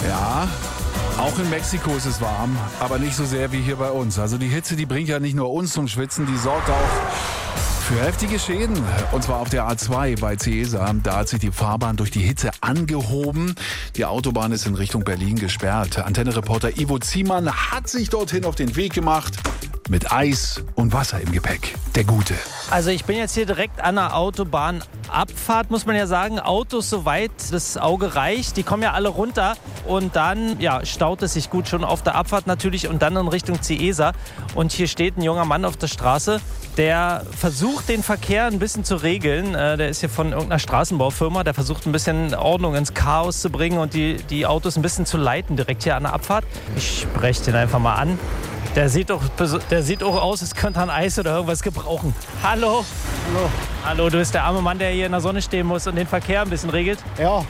Ja, auch in Mexiko ist es warm, aber nicht so sehr wie hier bei uns. Also die Hitze, die bringt ja nicht nur uns zum Schwitzen, die sorgt auch für heftige Schäden. Und zwar auf der A2 bei Cieza. Da hat sich die Fahrbahn durch die Hitze angehoben. Die Autobahn ist in Richtung Berlin gesperrt. Antenne-Reporter Ivo Ziemann hat sich dorthin auf den Weg gemacht. Mit Eis und Wasser im Gepäck. Der Gute. Also ich bin jetzt hier direkt an der Autobahnabfahrt, muss man ja sagen. Autos, soweit das Auge reicht, die kommen ja alle runter. Und dann staut es sich gut schon auf der Abfahrt natürlich und dann in Richtung Cieza. Und hier steht ein junger Mann auf der Straße, der versucht, den Verkehr ein bisschen zu regeln. Der ist hier von irgendeiner Straßenbaufirma. Der versucht, ein bisschen Ordnung ins Chaos zu bringen und die Autos ein bisschen zu leiten, direkt hier an der Abfahrt. Ich spreche den einfach mal an. Der sieht auch aus, als könnte er ein Eis oder irgendwas gebrauchen. Hallo. Hallo. Hallo, du bist der arme Mann, der hier in der Sonne stehen muss und den Verkehr ein bisschen regelt? Ja.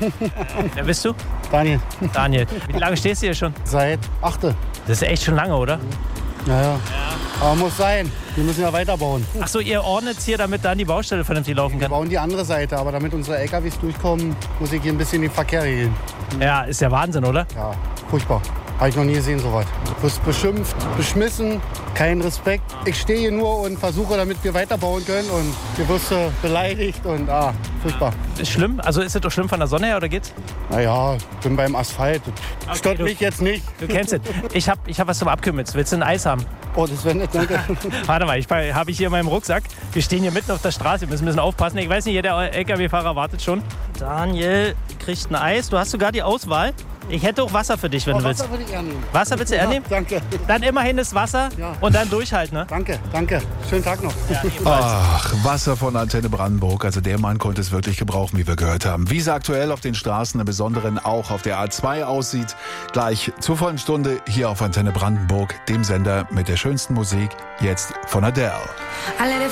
Wer bist du? Daniel. Daniel. Wie lange stehst du hier schon? Seit 8. Das ist echt schon lange, oder? Ja. Aber muss sein. Wir müssen ja weiterbauen. Ach so, ihr ordnet hier, damit dann die Baustelle vernünftig laufen Wir kann? bauen die andere Seite, aber damit unsere LKWs durchkommen, muss ich hier ein bisschen den Verkehr regeln. Ja, ist ja Wahnsinn, oder? Ja, furchtbar. Habe ich noch nie gesehen, sowas. Du wirst beschimpft, beschmissen, kein Respekt. Ich stehe hier nur und versuche, damit wir weiterbauen können. Und hier wirst du beleidigt und furchtbar. Ist schlimm? Also ist es doch schlimm von der Sonne her, oder geht's? Naja, ich bin beim Asphalt. Das stört mich jetzt nicht. Du kennst es. Ich hab was zum Abkühlen mit. Willst du ein Eis haben? Oh, das wäre nett, danke. Warte mal, habe ich hier in meinem Rucksack. Wir stehen hier mitten auf der Straße, wir müssen ein bisschen aufpassen. Ich weiß nicht, der LKW-Fahrer wartet schon. Daniel kriegt ein Eis. Du hast sogar die Auswahl. Ich hätte auch Wasser für dich, wenn du willst. Wasser würde ich eher nehmen. Wasser willst du eher nehmen? Danke. Dann immerhin das Wasser und dann durchhalten, ne? Danke. Schönen Tag noch. Ja, ebenfalls. Ach, Wasser von Antenne Brandenburg. Also der Mann konnte es wirklich gebrauchen, wie wir gehört haben. Wie es aktuell auf den Straßen, im Besonderen auch auf der A2 aussieht, gleich zur vollen Stunde hier auf Antenne Brandenburg, dem Sender mit der schönsten Musik, jetzt von Adele. I let it